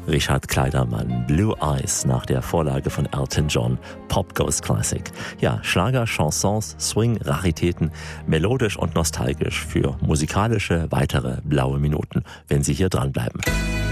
Richard Kleidermann, Blue Eyes nach der Vorlage von Elton John, Pop Goes Classic. Ja, Schlager, Chansons, Swing, Raritäten, melodisch und nostalgisch für musikalische weitere blaue Minuten, wenn Sie hier dranbleiben.